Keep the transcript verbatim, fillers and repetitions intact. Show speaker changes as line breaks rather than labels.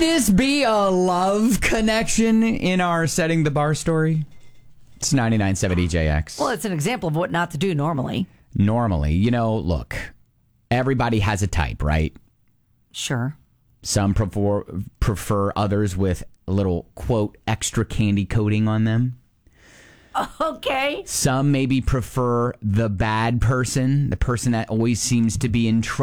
this be a love connection in our setting the bar story? It's ninety-nine point seven E J X.
Well, it's an example of what not to do normally.
Normally, you know, look, everybody has a type, right?
Sure.
Some prefer, prefer others with a little, quote, extra candy coating on them.
Okay.
Some maybe prefer the bad person, the person that always seems to be in trouble.